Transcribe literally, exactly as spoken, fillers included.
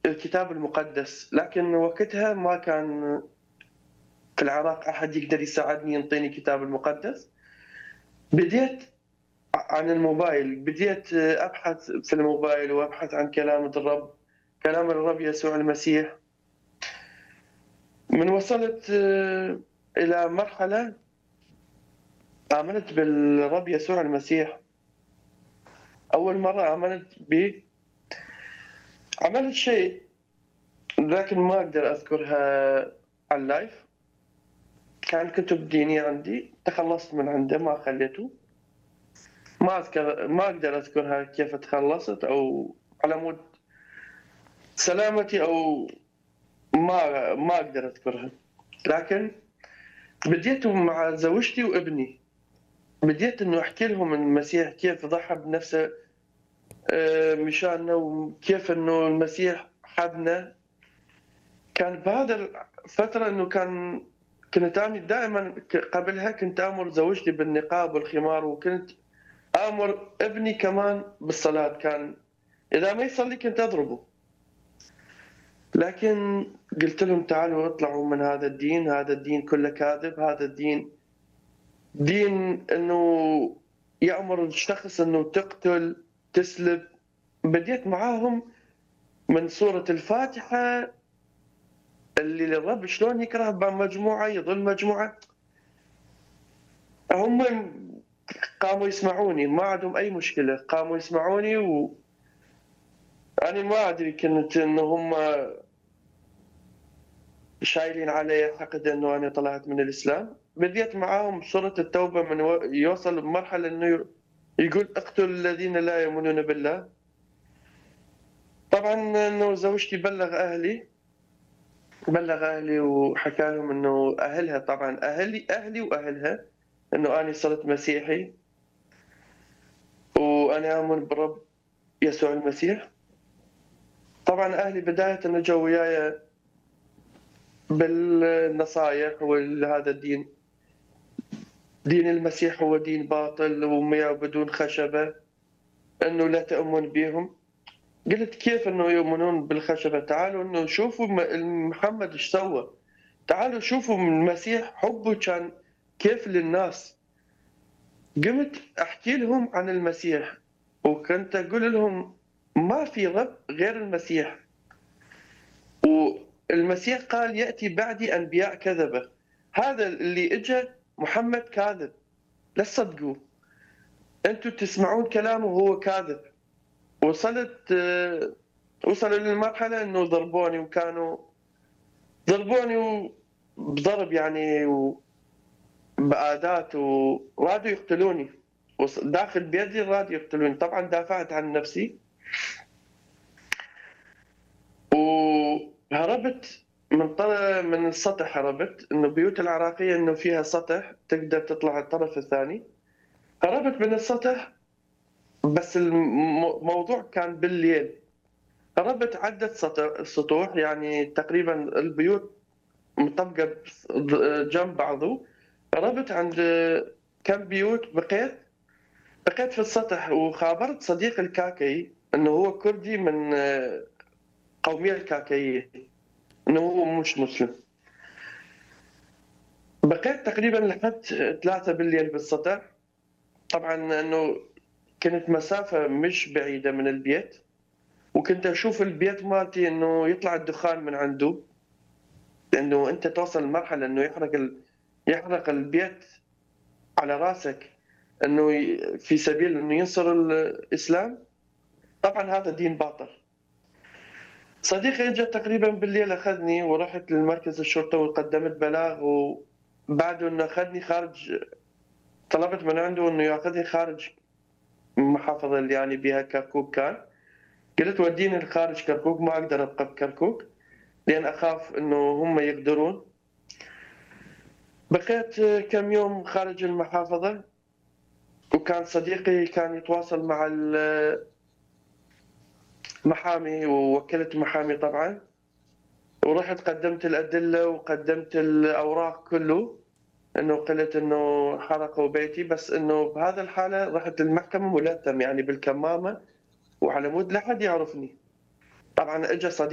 الكتاب المقدس، لكن وقتها ما كان في العراق أحد يقدر يساعدني ينطيني الكتاب المقدس. بديت ع عن الموبايل، بديت أبحث في الموبايل وأبحث عن كلام الرب، كلام الرب يسوع المسيح. من وصلت إلى مرحلة آمنت بالرب يسوع المسيح. أول مرة آمنت به عملت شيء لكن ما أقدر أذكرها على اللايف. كان كتب دينية عندي تخلصت من عنده ما خليته. ما أذكر ما أقدر أذكرها كيف تخلصت أو على مود سلامتي أو ما ما أقدر أذكرها. لكن بديت مع زوجتي وابني، بديت إنه أحكي لهم المسيح كيف ضحى بنفسه آآ مشاننا، وكيف إنه المسيح حبنا. كان بهذا الفترة إنه كان كنت أنا دائمًا ك قبلها كنت آمر زوجتي بالنقاب والخمار، وكنت آمر ابني كمان بالصلاة. كان إذا ما يصلي كنت أضربه. لكن قلت لهم تعالوا اطلعوا من هذا الدين، هذا الدين كله كاذب، هذا الدين دين إنه يأمر الشخص إنه تقتل، تسلب. بديت معاهم من سورة الفاتحة اللي للرب شلون يكره بمجموعة يضل مجموعة. هم قاموا يسمعوني ما عندهم أي مشكلة، قاموا يسمعوني و أنا ما أدري كنت إنه هم شايلين علي حقد إنه أنا طلعت من الإسلام. بديت معاهم سورة التوبة من و يوصل بمرحلة إنه يقول اقتلوا الذين لا يؤمنون بالله. طبعًا إنه زوجتي بلّغ أهلي، بلّغ أهلي وحكى لهم إنه أهلها طبعًا أهلي أهلي وأهلها إنه أنا صرت مسيحي وأنا آمن بالرب يسوع المسيح. طبعًا أهلي بدايةً إجوا وياي بالنصايح وهذا الدين دين المسيح هو دين باطل وما يعبدون خشبة، إنه لا تؤمن بيهم. قلت كيف إنه يؤمنون بالخشبة؟ تعالوا إنه شوفوا م محمد إيش سوى، تعالوا شوفوا المسيح حبه كان كيف للناس. قمت أحكي لهم عن المسيح، وكنت أقول لهم ما في رب غير المسيح، والمسيح قال يأتي بعدي أنبياء كذبة، هذا اللي إجا محمد كاذب لا تصدقوه، أنتم تسمعون كلامه وهو كاذب. وصلت وصلوا للمرحلة إنه ضربوني، وكانوا ضربوني بضرب يعني وبآدات وأرادوا يقتلوني وص داخل بيتي أرادوا يقتلوني. طبعًا دافعت عن نفسي وهربت من طل من السطح. هربت إنه البيوت العراقية إنه فيها سطح تقدر تطلع الطرف الثاني. هربت من السطح بس الم موضوع كان بالليل. هربت عدة سط سطوح يعني تقريبًا البيوت مطبقة بس ض جنب بعضه. هربت عند كم بيوت بقيت بقيت في السطح، وخابرت صديقي الكاكي إنه هو كردي من قومية الكاكية، إنه هو مش مسلم. بقيت تقريبًا لحد ثلاثة بالليل بالسطح. طبعًا إنه كانت مسافة مش بعيدة من البيت، وكنت أشوف البيت مالتي إنه يطلع الدخان من عنده، إنه أنت توصل لمرحلة إنه يحرق ال يحرق البيت على راسك إنه ي في سبيل إنه ينصر الإسلام. طبعًا هذا دين باطل. صديقي إجا تقريبًا بالليل أخذني ورحت لمركز الشرطة وقدمت بلاغ، وبعده إنه أخذني خارج طلبت من عنده إنه ياخذني خارج المحافظة اللي أنا بيها كركوك كان. قلت وديني لخارج كركوك، ما أقدر أبقى بكركوك لأن أخاف إنه هم يغدرون. بقيت كم يوم خارج المحافظة، وكان صديقي كان يتواصل مع ال محامي ووكّلت محامي طبعًا، ورُحت قدّمت الأدلة وقدّمت الأوراق كلّه، إنه قِلت إنه حرقوا بيتي، بس إنه بهذا الحالة رُحت للمحكمة مُلثّم يعني بالكمامة وعلى مود لا حد يعرفني. طبعًا إجا صديقي